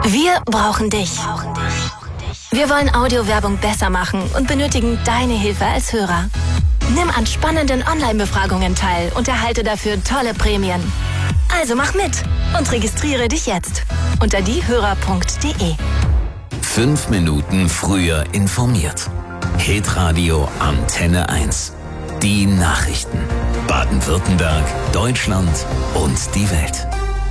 Wir brauchen dich. Wir wollen Audiowerbung besser machen und benötigen deine Hilfe als Hörer. Nimm an spannenden Online-Befragungen teil und erhalte dafür tolle Prämien. Also mach mit und registriere dich jetzt unter diehörer.de. 5 Minuten früher informiert. Hitradio Antenne 1. Die Nachrichten. Baden-Württemberg, Deutschland und die Welt.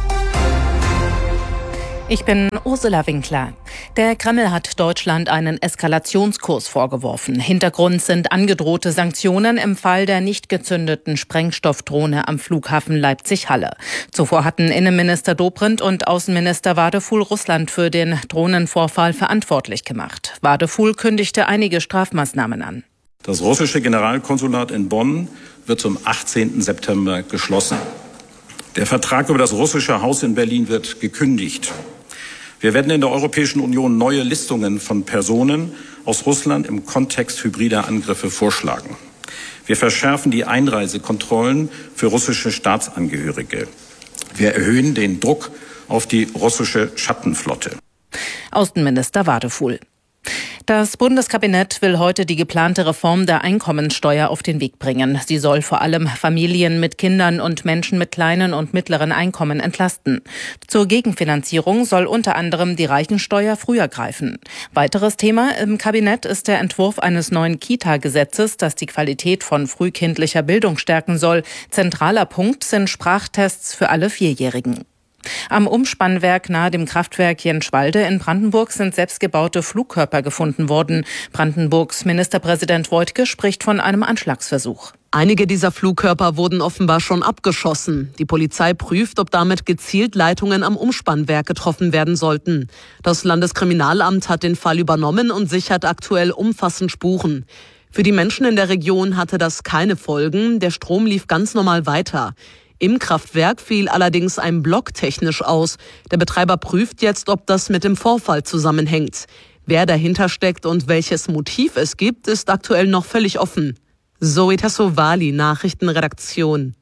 Ich bin Ursula Winkler. Der Kreml hat Deutschland einen Eskalationskurs vorgeworfen. Hintergrund sind angedrohte Sanktionen im Fall der nicht gezündeten Sprengstoffdrohne am Flughafen Leipzig-Halle. Zuvor hatten Innenminister Dobrindt und Außenminister Wadefuhl Russland für den Drohnenvorfall verantwortlich gemacht. Wadefuhl kündigte einige Strafmaßnahmen an. Das russische Generalkonsulat in Bonn wird zum 18. September geschlossen. Der Vertrag über das russische Haus in Berlin wird gekündigt. Wir werden in der Europäischen Union neue Listungen von Personen aus Russland im Kontext hybrider Angriffe vorschlagen. Wir verschärfen die Einreisekontrollen für russische Staatsangehörige. Wir erhöhen den Druck auf die russische Schattenflotte. Außenminister Wadefuhl. Das Bundeskabinett will heute die geplante Reform der Einkommensteuer auf den Weg bringen. Sie soll vor allem Familien mit Kindern und Menschen mit kleinen und mittleren Einkommen entlasten. Zur Gegenfinanzierung soll unter anderem die Reichensteuer früher greifen. Weiteres Thema im Kabinett ist der Entwurf eines neuen Kita-Gesetzes, das die Qualität von frühkindlicher Bildung stärken soll. Zentraler Punkt sind Sprachtests für alle Vierjährigen. Am Umspannwerk nahe dem Kraftwerk Jenschwalde in Brandenburg sind selbstgebaute Flugkörper gefunden worden. Brandenburgs Ministerpräsident Woidke spricht von einem Anschlagsversuch. Einige dieser Flugkörper wurden offenbar schon abgeschossen. Die Polizei prüft, ob damit gezielt Leitungen am Umspannwerk getroffen werden sollten. Das Landeskriminalamt hat den Fall übernommen und sichert aktuell umfassend Spuren. Für die Menschen in der Region hatte das keine Folgen. Der Strom lief ganz normal weiter. Im Kraftwerk fiel allerdings ein Block technisch aus. Der Betreiber prüft jetzt, ob das mit dem Vorfall zusammenhängt. Wer dahinter steckt und welches Motiv es gibt, ist aktuell noch völlig offen. Zoe Tassovali, Nachrichtenredaktion.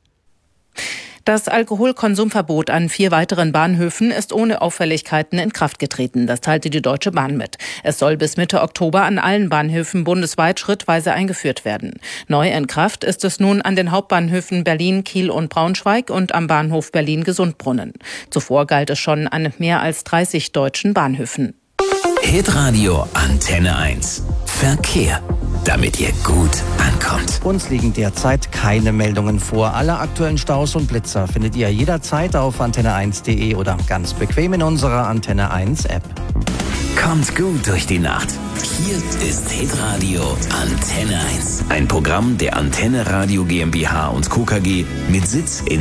Das Alkoholkonsumverbot an 4 weiteren Bahnhöfen ist ohne Auffälligkeiten in Kraft getreten. Das teilte die Deutsche Bahn mit. Es soll bis Mitte Oktober an allen Bahnhöfen bundesweit schrittweise eingeführt werden. Neu in Kraft ist es nun an den Hauptbahnhöfen Berlin, Kiel und Braunschweig und am Bahnhof Berlin-Gesundbrunnen. Zuvor galt es schon an mehr als 30 deutschen Bahnhöfen. Hitradio Antenne 1. Verkehr. Damit ihr gut ankommt. Uns liegen derzeit keine Meldungen vor. Alle aktuellen Staus und Blitzer findet ihr jederzeit auf antenne1.de oder ganz bequem in unserer Antenne 1 App. Kommt gut durch die Nacht. Hier ist Hitradio Antenne 1. Ein Programm der Antenne Radio GmbH und Co. KG mit Sitz in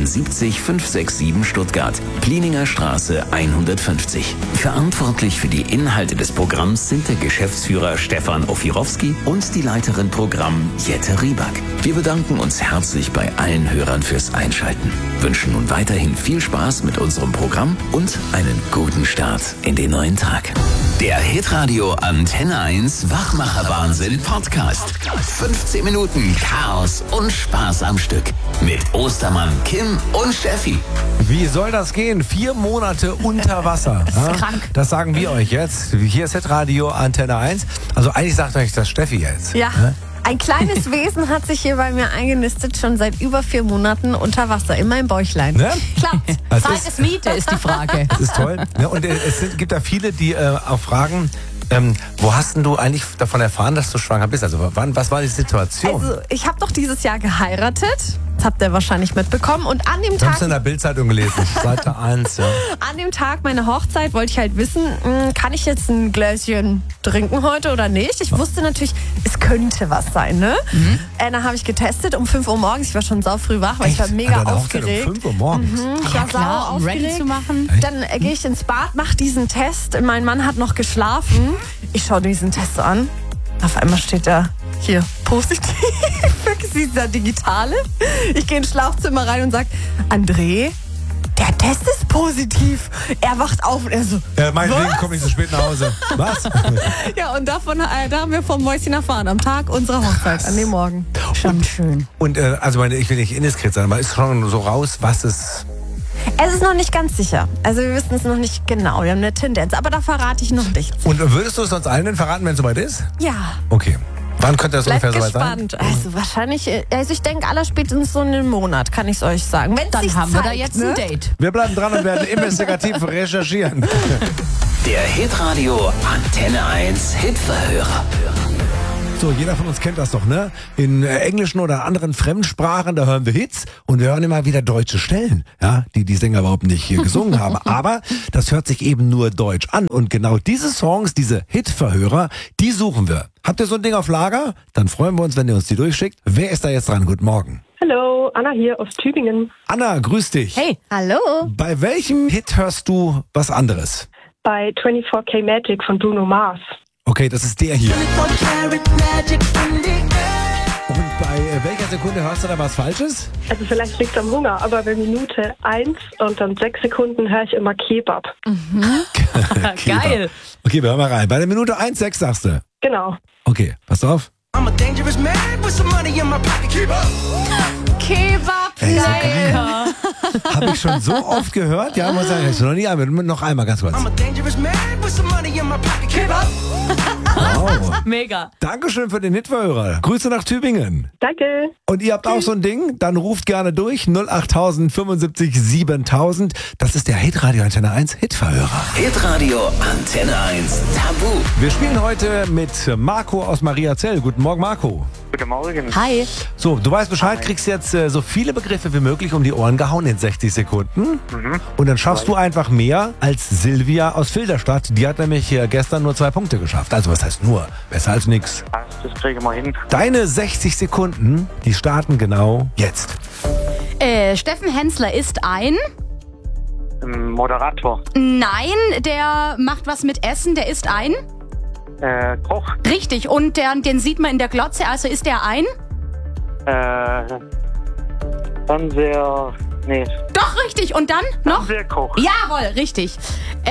70567 Stuttgart, Plininger Straße 150. Verantwortlich für die Inhalte des Programms sind der Geschäftsführer Stefan Ofirowski und die Leiterin Programm Jette Rieback. Wir bedanken uns herzlich bei allen Hörern fürs Einschalten, wünschen nun weiterhin viel Spaß mit unserem Programm und einen guten Start in den neuen Tag. Der Hitradio Antenne 1 Wachmacher-Wahnsinn Podcast. 15 Minuten Chaos und Spaß am Stück. Mit Ostermann, Kim und Steffi. Wie soll das gehen? 4 Monate unter Wasser. Das ist krank. Das sagen wir euch jetzt. Hier ist Hitradio Antenne 1. Also eigentlich sagt euch das Steffi jetzt. Ja. Ein kleines Wesen hat sich hier bei mir eingenistet, schon seit über 4 Monaten unter Wasser, in meinem Bäuchlein. Ne? Klappt. Zeit ist Miete, ist die Frage. Das ist toll. Ja, und gibt da viele, die auch fragen, wo hast denn du eigentlich davon erfahren, dass du schwanger bist? Also was war die Situation? Also ich habe doch dieses Jahr geheiratet. Das habt ihr wahrscheinlich mitbekommen. Und an dem Tag... Hab's in der Bildzeitung gelesen, Seite 1, ja. An dem Tag meiner Hochzeit wollte ich halt wissen, kann ich jetzt ein Gläschen trinken heute oder nicht? Ich wusste natürlich, es könnte was sein, ne? Dann habe ich getestet um 5 Uhr morgens. Ich war schon saufrüh wach, weil ich war mega aufgeregt. Um 5 Uhr morgens? Ich war sau aufgeregt. Ready zu machen. Dann gehe ich ins Bad, mache diesen Test. Mein Mann hat noch geschlafen. Ich schaue diesen Test so an. Auf einmal steht da hier positiv. Dieser digitale. Ich gehe ins Schlafzimmer rein und sage, André, der Test ist positiv. Er wacht auf und er so, meinetwegen komme ich so spät nach Hause. Was? Ja, und da haben wir vom Mäuschen erfahren, am Tag unserer Hochzeit, an dem Morgen. Schon schön. Und also ich will nicht indiskret sein, aber ist schon so raus, was es Es ist noch nicht ganz sicher. Also wir wissen es noch nicht genau. Wir haben eine Tendenz, aber da verrate ich noch nichts. Und würdest du es uns allen denn verraten, wenn es soweit ist? Ja. Okay. Wann könnte das Bleibt ungefähr soweit sein? gespannt. Also wahrscheinlich, ich denke allerspätestens so einen Monat, kann ich es euch sagen. Wenn's Dann sich haben zeigt, wir da jetzt ne? ein Date. Wir bleiben dran und werden investigativ recherchieren. Der Hitradio Antenne 1 Hitverhörer. So, jeder von uns kennt das doch, ne? In englischen oder anderen Fremdsprachen, da hören wir Hits und wir hören immer wieder deutsche Stellen, ja, die Sänger überhaupt nicht hier gesungen haben. Aber das hört sich eben nur deutsch an. Und genau diese Songs, diese Hitverhörer, die suchen wir. Habt ihr so ein Ding auf Lager? Dann freuen wir uns, wenn ihr uns die durchschickt. Wer ist da jetzt dran? Guten Morgen. Hallo, Anna hier aus Tübingen. Anna, grüß dich. Hey, hallo. Bei welchem Hit hörst du was anderes? Bei 24K Magic von Bruno Mars. Okay, das ist der hier. Und bei welcher Sekunde hörst du da was Falsches? Also vielleicht liegt es am Hunger, aber bei Minute 1 und dann 6 Sekunden höre ich immer Kebab. Geil. Okay, wir hören mal rein. Bei der Minute 1,6 sagst du. Genau. Okay, pass auf. Kebab, Ey, so geil. Habe ich schon so oft gehört. Ja, muss sagen, ich noch nie einmal. Noch einmal, ganz kurz. Wow. Mega. Dankeschön für den Hitverhörer. Grüße nach Tübingen. Danke. Und ihr habt auch so ein Ding? Dann ruft gerne durch 08000 75 7000. Das ist der Hitradio Antenne 1 Hitverhörer. Hitradio Antenne 1 Tabu. Wir spielen heute mit Marco aus Mariazell. Guten Morgen, Marco. Guten Morgen. Hi. So, du weißt Bescheid, kriegst jetzt so viele Begriffe wie möglich um die Ohren gehauen in 60 Sekunden. Und dann schaffst du einfach mehr als Silvia aus Filderstadt. Die hat nämlich gestern nur 2 Punkte geschafft. Also was heißt nur? Besser als nix. Das kriegen wir hin. Deine 60 Sekunden, die starten genau jetzt. Steffen Hensler ist ein... Moderator. Nein, der macht was mit Essen, der ist ein... Koch. Richtig, und den sieht man in der Glotze, also ist der ein... Fernseher. Nee. Doch, richtig, und dann noch? Fernsehkoch. Jawohl, richtig.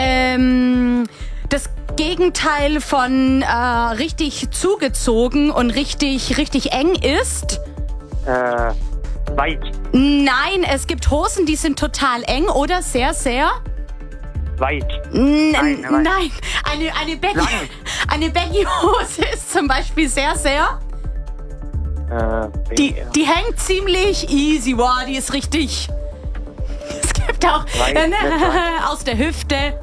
Das Gegenteil von richtig zugezogen und richtig eng ist... Weit. Nein, es gibt Hosen, die sind total eng oder sehr, sehr... Weit. Nein. Eine Baggy-Hose ist zum Beispiel sehr, sehr... Die hängt ziemlich easy, wow, die ist richtig... Es gibt auch aus der Hüfte.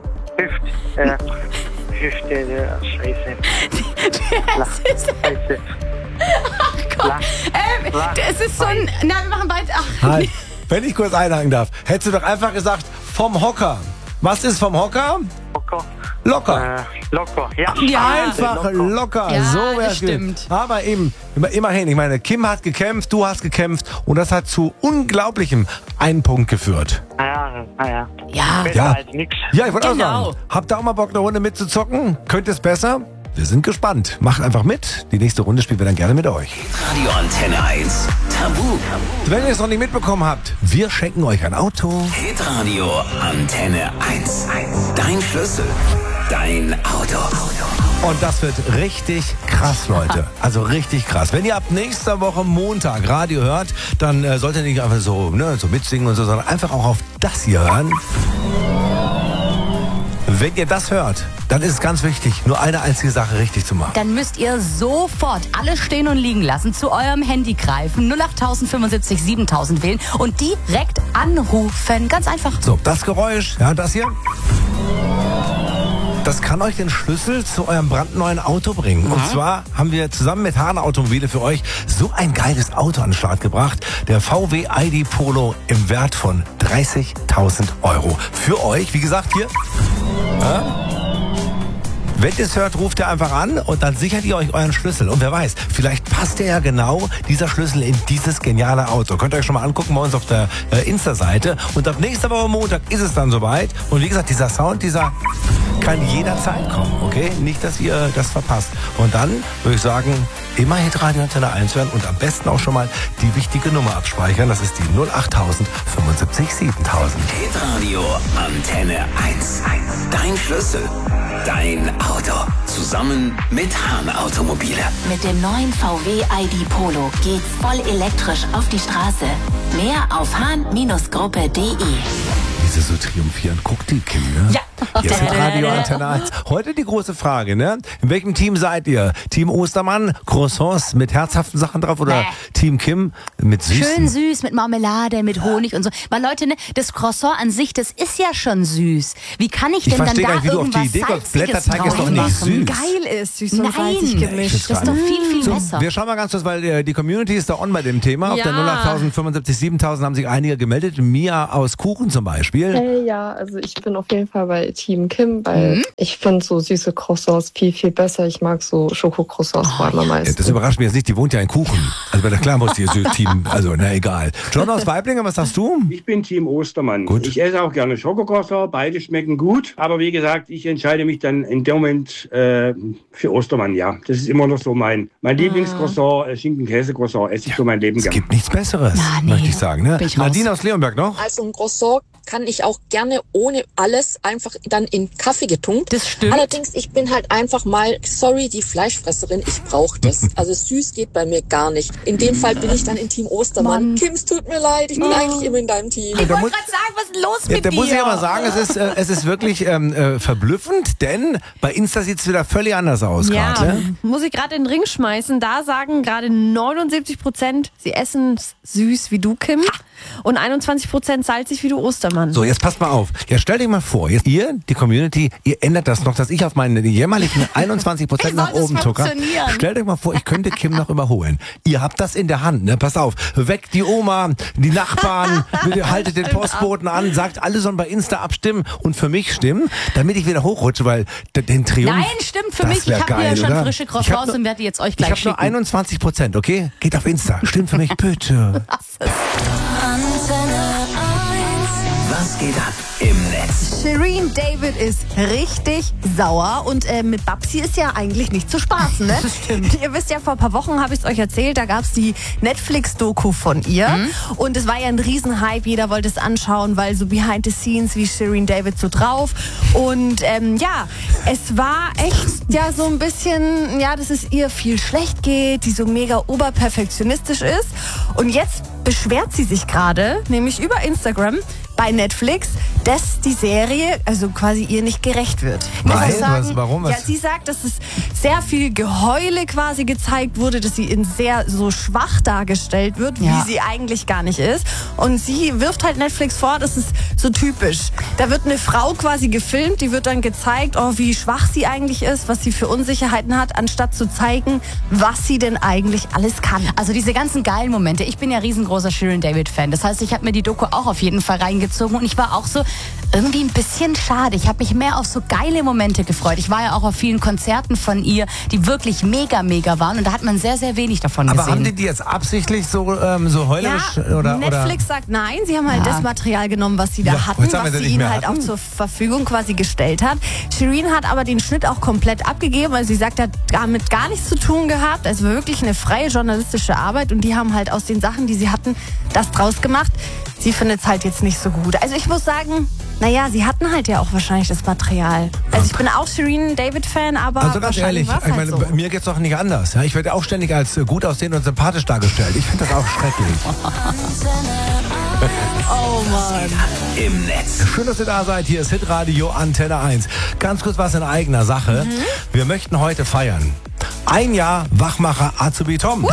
Hüfte, Scheiße. Scheiße. Ach Gott. Es ist so ein... Na, wir machen weiter. Halt. Wenn ich kurz einhaken darf, hättest du doch einfach gesagt, vom Hocker. Was ist vom Hocker? Locker. Locker, ja. Einfach locker. Ja, So das wär's stimmt. Aber eben, immerhin, ich meine, Kim hat gekämpft, du hast gekämpft und das hat zu unglaublichem einen Punkt geführt. Ja. Ja. Als nix. Ja, ich wollte auch Genau. sagen, habt ihr auch mal Bock, eine Runde mitzuzocken? Könnt ihr es besser? Wir sind gespannt. Macht einfach mit. Die nächste Runde spielen wir dann gerne mit euch. Radio Antenne 1 Tabu. Wenn ihr es noch nicht mitbekommen habt, wir schenken euch ein Auto. Hitradio Antenne 1. Dein Schlüssel. Dein Auto. Und das wird richtig krass, Leute. Also richtig krass. Wenn ihr ab nächster Woche Montag Radio hört, dann solltet ihr nicht einfach so mitsingen und so, sondern einfach auch auf das hier hören. Wenn ihr das hört, dann ist es ganz wichtig, nur eine einzige Sache richtig zu machen. Dann müsst ihr sofort alles stehen und liegen lassen, zu eurem Handy greifen, 08000 75 7000 wählen und direkt anrufen. Ganz einfach. So, das Geräusch, ja, das hier. Das kann euch den Schlüssel zu eurem brandneuen Auto bringen. Und zwar haben wir zusammen mit Hahn Automobile für euch so ein geiles Auto an den Start gebracht. Der VW ID Polo im Wert von 30.000 €. Für euch, wie gesagt, hier. Ja? Wenn ihr es hört, ruft ihr einfach an und dann sichert ihr euch euren Schlüssel. Und wer weiß, vielleicht passt ja genau dieser Schlüssel in dieses geniale Auto. Könnt ihr euch schon mal angucken bei uns auf der Insta-Seite. Und ab nächster Woche Montag ist es dann soweit. Und wie gesagt, dieser Sound, kann jederzeit kommen, okay? Nicht, dass ihr das verpasst. Und dann würde ich sagen, immer Hitradio Antenne 1 hören und am besten auch schon mal die wichtige Nummer abspeichern. Das ist die 08000 75 7000. Hitradio Antenne 1. Dein Schlüssel. Dein Auto. Zusammen mit Hahn Automobile. Mit dem neuen VW ID Polo geht's voll elektrisch auf die Straße. Mehr auf hahn-gruppe.de. Diese so triumphierend. Guck die, Kim, ne? Ja. Hier ist Radio Antenne 1. Heute die große Frage, ne? In welchem Team seid ihr? Team Ostermann, Croissants mit herzhaften Sachen drauf oder Team Kim mit süßen? Schön süß, mit Marmelade, mit Honig und so. Weil Leute, ne, das Croissant an sich, das ist ja schon süß. Wie kann ich denn dann da gar nicht, wie du auf die irgendwas Idee kommst. Salziges Blätterteig ist doch nicht süß. Geil ist, süß und salzig gemischt. Das ist doch viel besser. Wir schauen mal ganz kurz, weil die Community ist da on bei dem Thema. Auf der 08.000, 75, 7000 haben sich einige gemeldet. Mia aus Kuchen zum Beispiel. Hey, ja, also ich bin auf jeden Fall bei Team Kim, weil ich finde so süße Croissants viel besser. Ich mag so Schokocroissants vor allem am meisten. Das überrascht mich jetzt nicht, die wohnt ja in Kuchen. Also bei der klar muss die Team, also na egal. John aus Weiblingen, was sagst du? Ich bin Team Ostermann. Gut. Ich esse auch gerne Schokocroissant, beide schmecken gut. Aber wie gesagt, ich entscheide mich dann in dem Moment für Ostermann, ja. Das ist immer noch so mein Lieblingscroissant, Schinken-Käse-Croissant, esse ich so mein Leben gerne. Es gibt nichts Besseres, möchte ich sagen. Ne? Nadine aus Leonberg noch? Also ein Croissant kann ich auch gerne ohne alles einfach dann in Kaffee getunkt. Das stimmt. Allerdings, ich bin halt einfach mal, sorry, die Fleischfresserin, ich brauche das. Also süß geht bei mir gar nicht. In dem Fall bin ich dann in Team Ostermann. Kim, es tut mir leid, ich bin eigentlich immer in deinem Team. Ich wollte gerade sagen, was ist los mit Da dir? muss ich aber sagen, es ist wirklich verblüffend, denn bei Insta sieht es wieder völlig anders aus gerade. Ne? Muss ich gerade in den Ring schmeißen. Da sagen gerade 79%, sie essen süß wie du, Kim. Und 21% salzig wie du, Ostermann. So, jetzt passt mal auf. Ja, stell dir mal vor, jetzt ihr, die Community, ihr ändert das noch, dass ich auf meine jämmerlichen 21% nach oben tucker. Stellt euch mal vor, ich könnte Kim noch überholen. Ihr habt das in der Hand, ne? Pass auf. Weckt die Oma, die Nachbarn, haltet den Postboten an, sagt, alle sollen bei Insta abstimmen und für mich stimmen, damit ich wieder hochrutsche, weil den Triumph... Nein, stimmt für mich. Ich habe mir ja schon frische Croissants und werde die jetzt euch gleich schicken. Ich habe nur 21%, okay? Geht auf Insta. Stimmt für mich, bitte. Was geht ab im Netz? Shirin David ist richtig sauer und mit Babsi ist ja eigentlich nicht zu spaßen, ne? Das stimmt. Ihr wisst ja, vor ein paar Wochen habe ich es euch erzählt, da gab es die Netflix-Doku von ihr und es war ja ein Riesenhype, jeder wollte es anschauen, weil so behind the scenes, wie Shirin David so drauf und ja, es war echt ja so ein bisschen, ja, dass es ihr viel schlecht geht, die so mega oberperfektionistisch ist und jetzt beschwert sie sich gerade, nämlich über Instagram bei Netflix, dass die Serie also quasi ihr nicht gerecht wird. Warum? Ja, sie sagt, dass es sehr viel Geheule quasi gezeigt wurde, dass sie in sehr so schwach dargestellt wird, wie sie eigentlich gar nicht ist. Und sie wirft halt Netflix vor, das ist so typisch. Da wird eine Frau quasi gefilmt, die wird dann gezeigt, wie schwach sie eigentlich ist, was sie für Unsicherheiten hat, anstatt zu zeigen, was sie denn eigentlich alles kann. Also diese ganzen geilen Momente. Ich bin ja riesengroßer Shirin David-Fan. Das heißt, ich habe mir die Doku auch auf jeden Fall reingezogen und ich war auch so irgendwie ein bisschen schade. Ich habe mich mehr auf so geile Momente gefreut. Ich war ja auch auf vielen Konzerten von ihr, die wirklich mega waren und da hat man sehr wenig davon gesehen. Aber haben die jetzt absichtlich so heulerisch? Ja, oder, Netflix sagt nein, sie haben halt das Material genommen, was sie da hatten, was sie ihnen halt auch zur Verfügung quasi gestellt hat. Shirin hat aber den Schnitt auch komplett abgegeben, also sie sagt, er hat damit gar nichts zu tun gehabt. Es war wirklich eine freie journalistische Arbeit und die haben halt aus den Sachen, die sie hatten, das draus gemacht. Sie findet es halt jetzt nicht so gut. Also ich muss sagen, naja, sie hatten halt ja auch wahrscheinlich das Material. Also ich bin auch Shirin David-Fan, aber also ganz ehrlich, halt ich meine, so. bei mir geht's doch nicht anders. Ja? Ich werde auch ständig als gut aussehend und sympathisch dargestellt. Ich finde das auch schrecklich. Oh Mann. Im Netz. Schön, dass ihr da seid. Hier ist Hitradio Antenne 1. Ganz kurz was in eigener Sache. Wir möchten heute feiern. 1 Jahr Wachmacher Azubi Tom.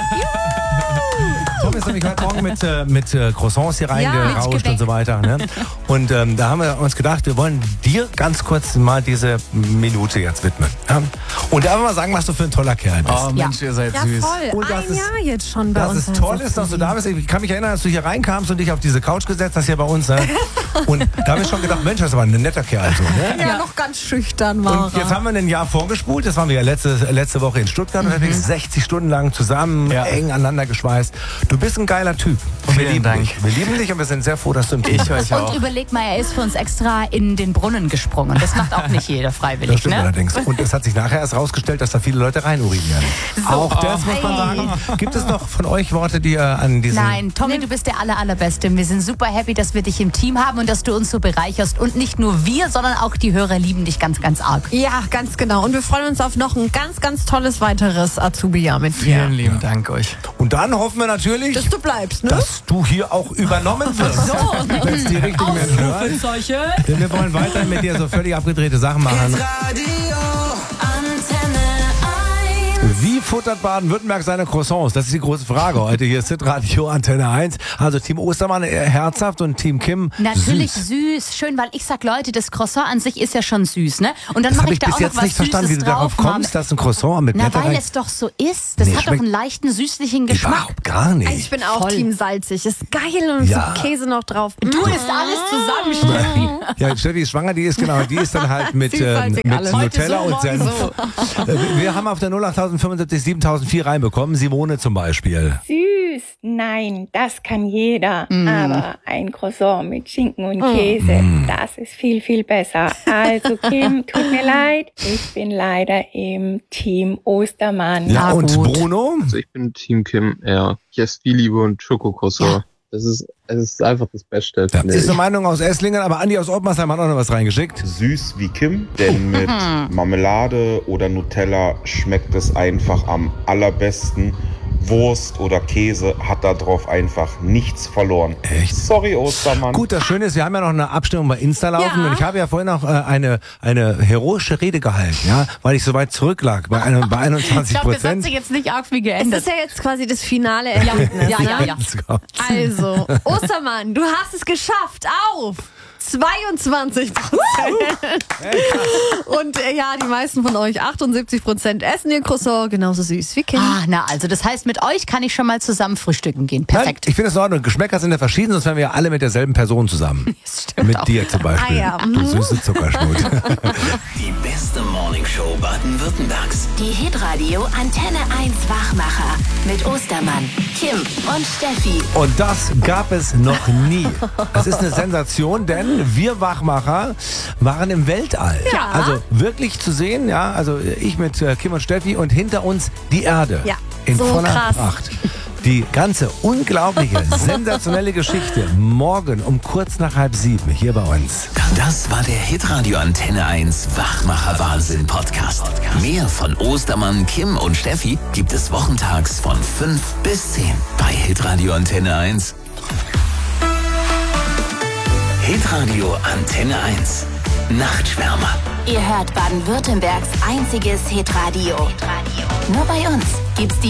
Tom ist nämlich heute Morgen mit Croissants hier reingerauscht und so weiter. Ne? Und da haben wir uns gedacht, wir wollen dir ganz kurz mal diese Minute jetzt widmen. Ja? Und da mal sagen, was du für ein toller Kerl bist. Oh Mensch, ihr seid süß. Voll. Und Ein Jahr jetzt schon bei uns. Dass es toll ist, dass du da bist. Ich kann mich erinnern, als du hier reinkamst und dich auf diese Couch gesetzt hast hier bei uns. Ne? Und da habe ich schon gedacht, Mensch, das ist aber ein netter Kerl. So, ne? Ja, noch ganz schüchtern war Und jetzt haben wir ein Jahr vorgespult. Das waren wir ja letzte Woche in Stuttgart. Und 60 Stunden lang zusammen, eng aneinander geschweißt. Du bist ein geiler Typ. Und wir lieben dich. Wir lieben dich und wir sind sehr froh, dass du im Team bist. Und überleg mal, er ist für uns extra in den Brunnen gesprungen. Das macht auch nicht jeder freiwillig. Das stimmt ne? allerdings. Und es hat sich nachher erst rausgestellt, dass da viele Leute reinurinieren. So. Auch das muss man sagen. Gibt es noch von euch Worte, die ihr an diesen... Nein, Tommy, du bist der allerbeste. Wir sind super happy, dass wir dich im Team haben und dass du uns so bereicherst. Und nicht nur wir, sondern auch die Hörer lieben dich ganz arg. Ja, ganz genau. Und wir freuen uns auf noch ein ganz tolles weiteres Azubi-Jahr mit dir. Vielen lieben Dank euch. Und dann hoffen wir natürlich, nicht, dass du bleibst, ne? dass du hier auch übernommen wirst. So. Wenn es die richtigen Menschen hören. Ausrufezeichen. Denn wir wollen weiter mit dir so völlig abgedrehte Sachen machen. Wie futtert Baden-Württemberg seine Croissants? Das ist die große Frage heute. Hier ist Hitradio Antenne 1. Also Team Ostermann herzhaft und Team Kim Natürlich süß. Schön, weil ich sag, Leute, das Croissant an sich ist ja schon süß, ne? Und dann Das mache habe ich ich da bis auch noch jetzt was nicht verstanden, wie Süßes du darauf drauf. kommst, dass ein Croissant mit Na, Blätterteig... weil es doch so ist. Das Nee, hat doch einen leichten, süßlichen Geschmack. Überhaupt gar nicht. Ich bin auch Voll. Team salzig. Ist geil und Ja. so Käse noch drauf. Du isst alles zusammen, Steffi. Ja, Steffi ist schwanger, die ist dann halt mit Vielfältig alles. Nutella Heute so, und Senf. morgen Wir haben auf der 08075 7004 reinbekommen. Simone zum Beispiel. Süß, nein, das kann jeder. Aber ein Croissant mit Schinken und Käse, das ist viel, viel besser. Also Kim, tut mir leid, ich bin leider im Team Ostermann. Ja, Na und gut. Bruno? Also ich bin Team Kim, ja. Liebe und Schokokroissant. Es ist einfach das Beste. Ja, finde ist eine ich. Meinung aus Esslingen, aber Andi aus Ottmarsheim hat auch noch was reingeschickt. Süß wie Kim, denn mit Marmelade oder Nutella schmeckt es einfach am allerbesten. Wurst oder Käse hat da drauf einfach nichts verloren. Echt? Sorry, Ostermann. Gut, das Schöne ist, wir haben ja noch eine Abstimmung bei Insta laufen Ja. und ich habe ja vorhin noch eine heroische Rede gehalten, ja, weil ich so weit zurücklag bei 21%. Ich glaube, das hat sich jetzt nicht arg viel Es geändert. ist ja jetzt quasi das finale Ergebnis. Ja. Jetzt kommt's. Also, Ostermann, du hast es geschafft auf 22%. Und ja, die meisten von euch, 78%, essen ihr Croissant genauso süß wie Kim. Ah, na, also das heißt, mit euch kann ich schon mal zusammen frühstücken gehen. Perfekt. Nein, ich finde es in Ordnung. Geschmäcker sind ja verschieden, sonst wären wir ja alle mit derselben Person zusammen. Mit dir zum Beispiel. Ah, ja. Du süße Zuckerschnut. Die beste Morningshow Baden-Württembergs. Die Hitradio Antenne 1 Wachmacher mit Ostermann, Kim und Steffi. Und das gab es noch nie. Es ist eine Sensation, denn wir Wachmacher waren im Weltall. Ja. Also wirklich zu sehen, ja, also ich mit Kim und Steffi und hinter uns die Erde. Ja, In so voller krass. Pracht. Die ganze unglaubliche, sensationelle Geschichte morgen um kurz nach 6:30 hier bei uns. Das war der Hitradio Antenne 1 Wachmacher Wahnsinn Podcast. Mehr von Ostermann, Kim und Steffi gibt es wochentags von 5 bis 10 bei Hitradio Antenne 1. Hitradio Antenne 1 Nachtschwärmer. Ihr hört Baden-Württembergs einziges Hitradio. Nur bei uns gibt's die